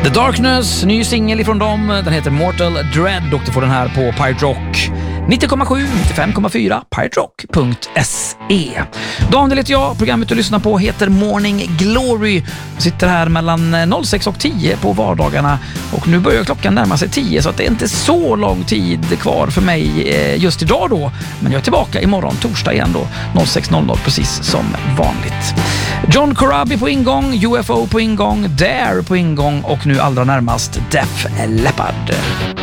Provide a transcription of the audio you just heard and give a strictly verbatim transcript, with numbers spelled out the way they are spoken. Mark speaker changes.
Speaker 1: The Darkness, ny singel ifrån dem. Den heter Mortal Dread och du får den här på Pirate Rock nittio komma sju, nittiofem komma fyra, pirate rock punkt se. Daniel heter jag, programmet du lyssnar på heter Morning Glory. Jag sitter här mellan noll sex och tio på vardagarna och nu börjar klockan närma sig tio så att det är inte så lång tid kvar för mig just idag då. Men jag är tillbaka imorgon, torsdag igen då, noll sex noll noll precis som vanligt. John Corabi på ingång, U F O på ingång, Dare på ingång och nu allra närmast Def Leppard.